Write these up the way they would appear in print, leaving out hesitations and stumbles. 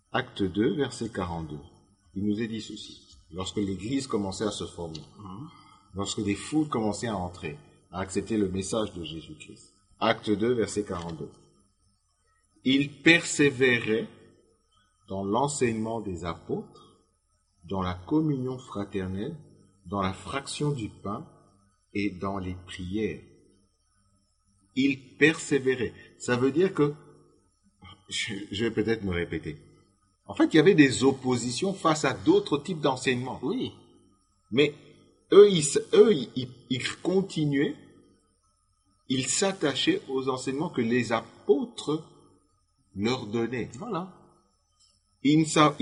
Acte 2, verset 42. Il nous est dit ceci. Lorsque l'Église commençait à se former, lorsque des foules commençaient à entrer, à accepter le message de Jésus-Christ. Acte 2, verset 42. Il persévérait dans l'enseignement des apôtres, dans la communion fraternelle, dans la fraction du pain et dans les prières. Il persévérait. Ça veut dire que, je vais peut-être me répéter, en fait, il y avait des oppositions face à d'autres types d'enseignements. Oui. Mais eux, ils continuaient, ils s'attachaient aux enseignements que les apôtres leur donnaient. Voilà. Ils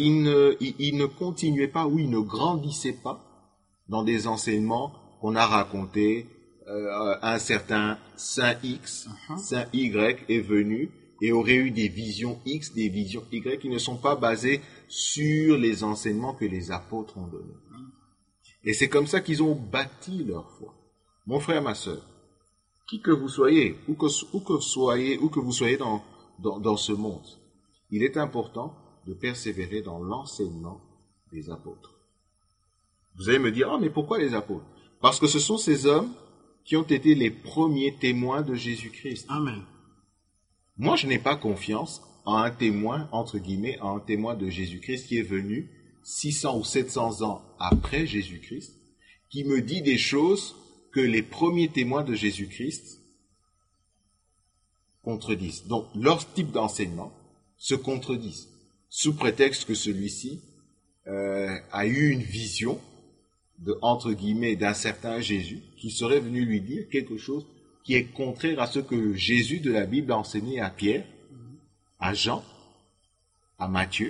ne continuaient pas ou ils ne grandissaient pas dans des enseignements qu'on a racontés. Un certain Saint X, Saint Y est venu et aurait eu des visions X, des visions Y qui ne sont pas basées sur les enseignements que les apôtres ont donnés. Et c'est comme ça qu'ils ont bâti leur foi. Mon frère, ma sœur, qui que vous soyez, où que vous soyez dans ce monde, il est important de persévérer dans l'enseignement des apôtres. Vous allez me dire, mais pourquoi les apôtres? Parce que ce sont ces hommes qui ont été les premiers témoins de Jésus-Christ. Amen. Moi, je n'ai pas confiance en un témoin, entre guillemets, en un témoin de Jésus-Christ qui est venu 600 ou 700 ans après Jésus-Christ, qui me dit des choses que les premiers témoins de Jésus-Christ contredisent. Donc, leur type d'enseignement se contredisent, sous prétexte que celui-ci a eu une vision entre guillemets, d'un certain Jésus, qui serait venu lui dire quelque chose qui est contraire à ce que Jésus de la Bible a enseigné à Pierre, à Jean, à Matthieu,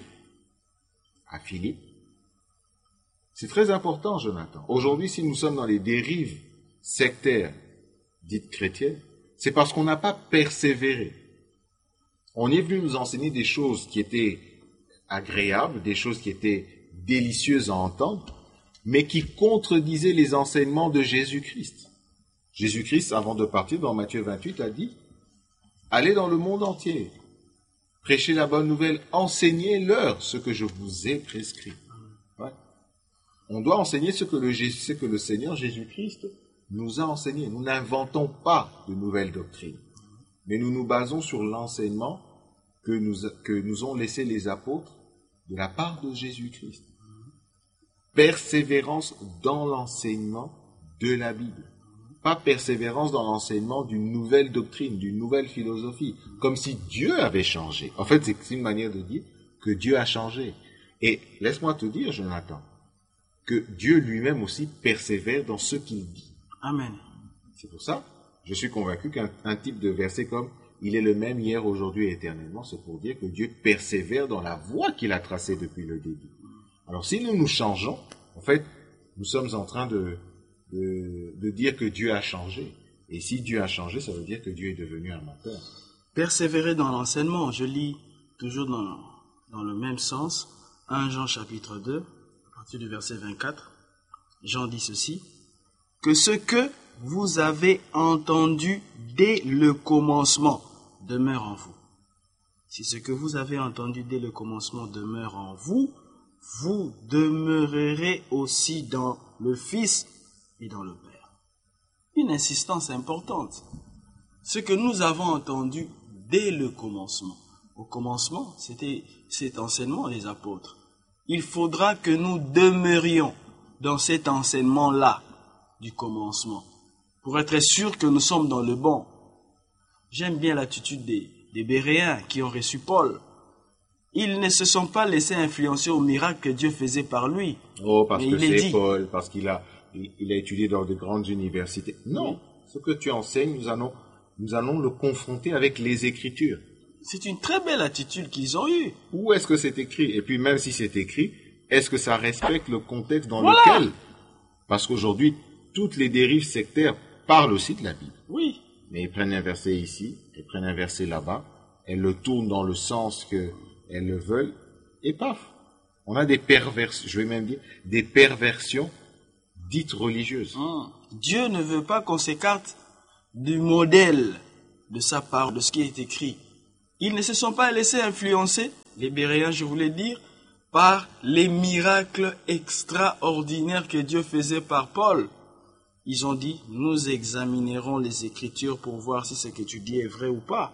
à Philippe. C'est très important, Jonathan. Aujourd'hui, si nous sommes dans les dérives sectaires dites chrétiennes, c'est parce qu'on n'a pas persévéré. On est venu nous enseigner des choses qui étaient agréables, des choses qui étaient délicieuses à entendre, mais qui contredisaient les enseignements de Jésus-Christ. Jésus-Christ, avant de partir, dans Matthieu 28, a dit « Allez dans le monde entier, prêchez la bonne nouvelle, enseignez-leur ce que je vous ai prescrit. » Ouais. On doit enseigner ce que le Seigneur Jésus-Christ nous a enseigné. Nous n'inventons pas de nouvelles doctrines, mais nous nous basons sur l'enseignement que nous ont laissé les apôtres de la part de Jésus-Christ. Persévérance dans l'enseignement de la Bible. Pas persévérance dans l'enseignement d'une nouvelle doctrine, d'une nouvelle philosophie, comme si Dieu avait changé. En fait, c'est une manière de dire que Dieu a changé. Et laisse-moi te dire, Jonathan, que Dieu lui-même aussi persévère dans ce qu'il dit. Amen. C'est pour ça, je suis convaincu qu'un type de verset comme « Il est le même hier, aujourd'hui et éternellement », c'est pour dire que Dieu persévère dans la voie qu'il a tracée depuis le début. Alors, si nous changeons, en fait, nous sommes en train de dire que Dieu a changé. Et si Dieu a changé, ça veut dire que Dieu est devenu un menteur. Persévérer dans l'enseignement, je lis toujours dans le même sens, 1 Jean chapitre 2, à partir du verset 24, Jean dit ceci, « Que ce que vous avez entendu dès le commencement demeure en vous. Si ce que vous avez entendu dès le commencement demeure en vous, vous demeurerez aussi dans le Fils et dans le Père. » Une insistance importante. Ce que nous avons entendu dès le commencement. Au commencement, c'était cet enseignement des apôtres. Il faudra que nous demeurions dans cet enseignement-là du commencement pour être sûr que nous sommes dans le bon. J'aime bien l'attitude des Béréens qui ont reçu Paul. Ils ne se sont pas laissés influencer au miracle que Dieu faisait par lui. Oh, parce que c'est Paul, parce qu'il a étudié dans de grandes universités. Non, ce que tu enseignes, nous allons le confronter avec les Écritures. C'est une très belle attitude qu'ils ont eue. Où est-ce que c'est écrit? Et puis même si c'est écrit, est-ce que ça respecte le contexte dans lequel? Parce qu'aujourd'hui, toutes les dérives sectaires parlent aussi de la Bible. Oui. Mais ils prennent un verset ici, ils prennent un verset là-bas, elles le tournent dans le sens qu'elles le veulent, et paf, on a des perversions, je vais même dire, des perversions dites religieuses. Dieu ne veut pas qu'on s'écarte du modèle de sa part, de ce qui est écrit. Ils ne se sont pas laissés influencer Les Béréens, je voulais dire, par les miracles extraordinaires que Dieu faisait par Paul. Ils ont dit, nous examinerons les Écritures pour voir si ce que tu dis est vrai ou pas.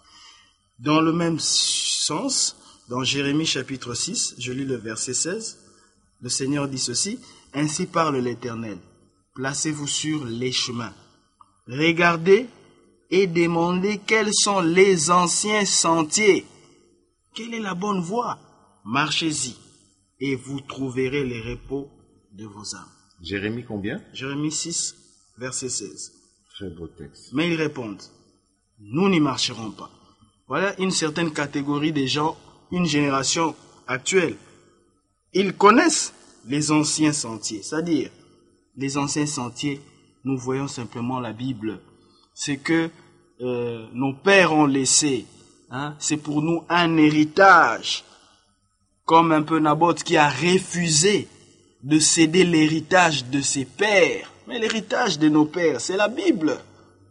Dans le même sens, dans Jérémie chapitre 6, je lis le verset 16, le Seigneur dit ceci, « Ainsi parle l'Éternel, placez-vous sur les chemins, regardez et demandez quels sont les anciens sentiers. Quelle est la bonne voie? Marchez-y et vous trouverez les repos de vos âmes. » Jérémie combien? Jérémie 6, verset 16. Très beau texte. Mais ils répondent, nous n'y marcherons pas. Voilà une certaine catégorie de gens, une génération actuelle. Ils connaissent les anciens sentiers, c'est-à-dire les anciens sentiers, nous voyons simplement la Bible. C'est que nos pères ont laissé, c'est pour nous un héritage, comme un peu Naboth qui a refusé de céder l'héritage de ses pères. Mais l'héritage de nos pères, c'est la Bible.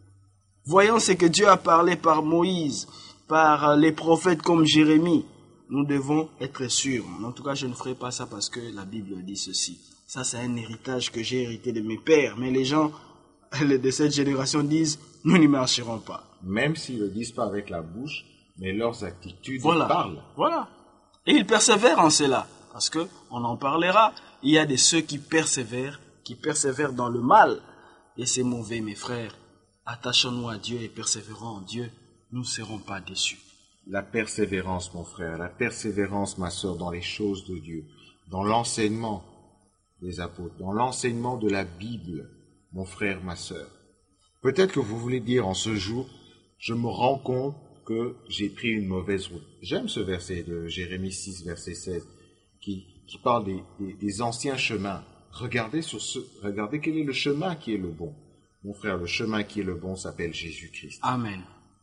Voyons ce que Dieu a parlé par Moïse, par les prophètes comme Jérémie. Nous devons être sûrs. En tout cas, je ne ferai pas ça parce que la Bible dit ceci. Ça, c'est un héritage que j'ai hérité de mes pères. Mais les gens de cette génération disent, nous n'y marcherons pas. Même s'ils ne le disent pas avec la bouche, mais leurs attitudes parlent. Voilà. Et ils persévèrent en cela. Parce que on en parlera. Il y a de ceux qui persévèrent dans le mal. Et c'est mauvais, mes frères. Attachons-nous à Dieu et persévérons en Dieu. Nous ne serons pas déçus. La persévérance, mon frère, la persévérance, ma sœur, dans les choses de Dieu, dans l'enseignement des apôtres, dans l'enseignement de la Bible, mon frère, ma sœur. Peut-être que vous voulez dire en ce jour, je me rends compte que j'ai pris une mauvaise route. J'aime ce verset de Jérémie 6, verset 16, qui parle des anciens chemins. Regardez quel est le chemin qui est le bon. Mon frère, le chemin qui est le bon s'appelle Jésus-Christ. Amen.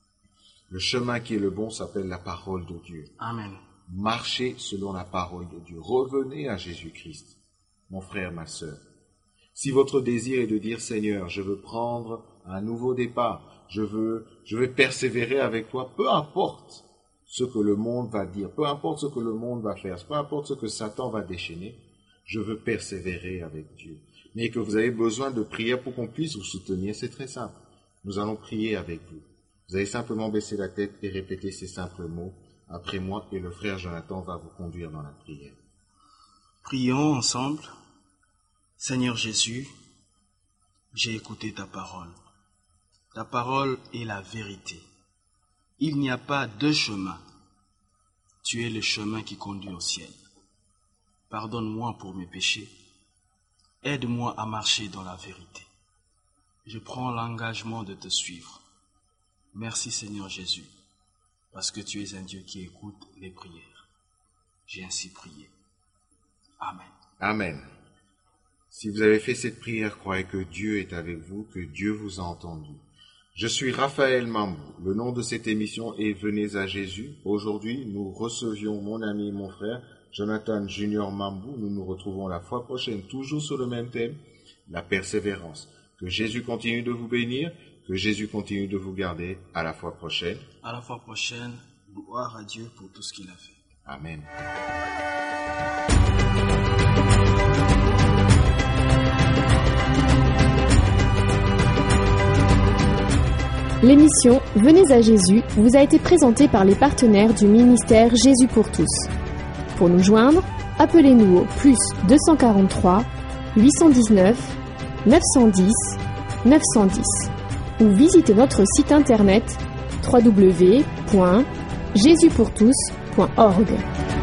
Le chemin qui est le bon s'appelle la parole de Dieu. Amen. Marchez selon la parole de Dieu. Revenez à Jésus-Christ, mon frère, ma sœur. Si votre désir est de dire, Seigneur, je veux prendre un nouveau départ, je vais persévérer avec toi, peu importe ce que le monde va dire, peu importe ce que le monde va faire, peu importe ce que Satan va déchaîner, je veux persévérer avec Dieu. Mais que vous avez besoin de prière pour qu'on puisse vous soutenir, c'est très simple. Nous allons prier avec vous. Vous allez simplement baisser la tête et répéter ces simples mots après moi et le frère Jonathan va vous conduire dans la prière. Prions ensemble. Seigneur Jésus, j'ai écouté ta parole. Ta parole est la vérité. Il n'y a pas deux chemins. Tu es le chemin qui conduit au ciel. Pardonne-moi pour mes péchés. Aide-moi à marcher dans la vérité. Je prends l'engagement de te suivre. Merci Seigneur Jésus, parce que tu es un Dieu qui écoute les prières. J'ai ainsi prié. Amen. Amen. Si vous avez fait cette prière, croyez que Dieu est avec vous, que Dieu vous a entendu. Je suis Raphaël Mambou. Le nom de cette émission est Venez à Jésus. Aujourd'hui, nous recevions mon ami et mon frère, Jonathan Junior Mambou. Nous nous retrouvons la fois prochaine, toujours sur le même thème, la persévérance. Que Jésus continue de vous bénir. Que Jésus continue de vous garder. À la fois prochaine. À la fois prochaine. Gloire à Dieu pour tout ce qu'il a fait. Amen. L'émission Venez à Jésus vous a été présentée par les partenaires du ministère Jésus pour tous. Pour nous joindre, appelez-nous au +243 819 910 910 ou visitez notre site internet www.jesuspourtous.org.